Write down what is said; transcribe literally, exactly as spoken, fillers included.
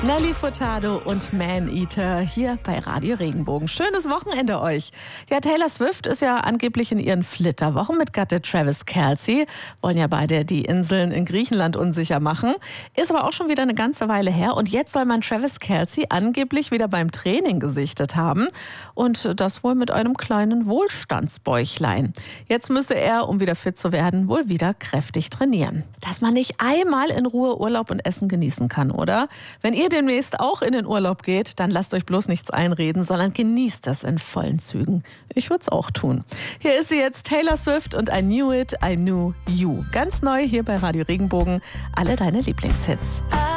Nelly Furtado und Maneater hier bei Radio Regenbogen. Schönes Wochenende euch. Ja, Taylor Swift ist ja angeblich in ihren Flitterwochen mit Gatte Travis Kelce. Wollen ja beide die Inseln in Griechenland unsicher machen. Ist aber auch schon wieder eine ganze Weile her. Und jetzt soll man Travis Kelce angeblich wieder beim Training gesichtet haben. Und das wohl mit einem kleinen Wohlstandsbäuchlein. Jetzt müsse er, um wieder fit zu werden, wohl wieder kräftig trainieren. Dass man nicht einmal in Ruhe Urlaub und Essen genießen kann, oder? Wenn ihr demnächst auch in den Urlaub geht, dann lasst euch bloß nichts einreden, sondern genießt das in vollen Zügen. Ich würde es auch tun. Hier ist sie jetzt, Taylor Swift und I Knew It, I Knew You. Ganz neu hier bei Radio Regenbogen. Alle deine Lieblingshits.